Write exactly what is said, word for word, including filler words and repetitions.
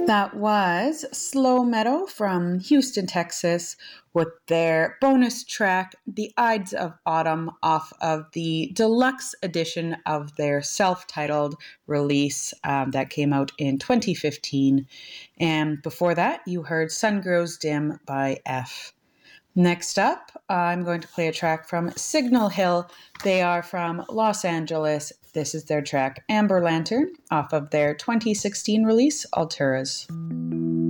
That was Slow Meadow from Houston, Texas, with their bonus track, The Ides of Autumn, off of the deluxe edition of their self-titled release um, that came out in twenty fifteen. And before that, you heard Sun Grows Dim by F. Next up, I'm going to play a track from Signal Hill. They are from Los Angeles. This is their track Amber Lantern off of their twenty sixteen release, Alturas.